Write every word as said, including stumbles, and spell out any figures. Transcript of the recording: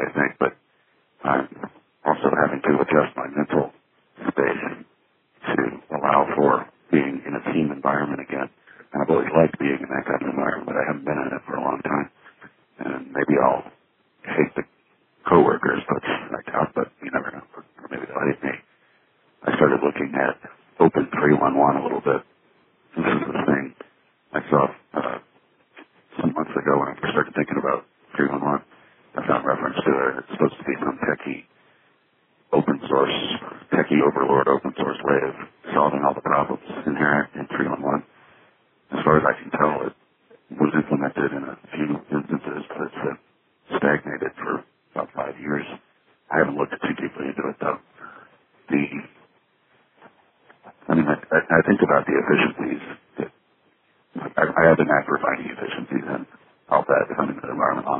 I think, but I'm also having to adjust my mental space to allow for being in a team environment again. And I've always liked being in that kind of environment, but I haven't been in it for a long time. And maybe I'll hate the coworkers, but I doubt, but you never know. Or maybe they'll hate me. I started looking at Open three one one a little bit. This is the thing I saw uh, some months ago when I first started thinking about three one one. I found reference to it. It's supposed to be some techie open source, techie overlord open source way of solving all the problems inherent in three one one. As far as I can tell, it was implemented in a few instances, but it's uh, stagnated for about five years. I haven't looked too deeply into it, though. The, I mean, I, I think about the efficiency